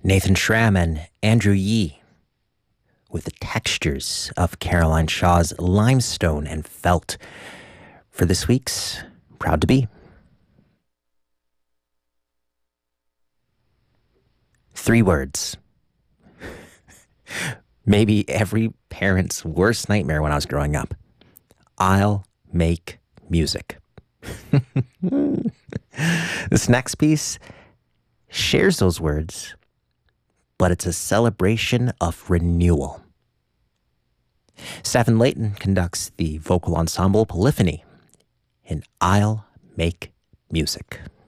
Nathan Schramm and Andrew Yee with the textures of Caroline Shaw's Limestone and Felt for this week's Proud to Be. 3 words. Maybe every parent's worst nightmare when I was growing up. I'll make music. This next piece shares those words, but it's a celebration of renewal. Stephen Layton conducts the vocal ensemble Polyphony in I'll Make Music.